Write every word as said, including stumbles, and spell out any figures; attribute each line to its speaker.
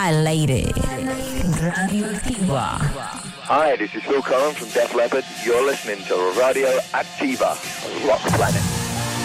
Speaker 1: al aire. Radioactiva.
Speaker 2: Hi, this is Phil Collins from Def Leppard. You're listening to Radio Activa, Rock Planet.